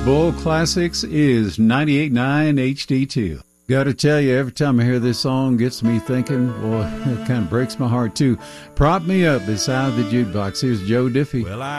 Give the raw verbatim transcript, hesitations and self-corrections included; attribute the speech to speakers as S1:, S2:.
S1: Bull Classics is ninety-eight point nine H D two. Got to tell you, every time I hear this song, it gets me thinking, boy, it kind of breaks my heart too. Prop Me Up beside the jukebox. Here's Joe Diffie.
S2: Well, I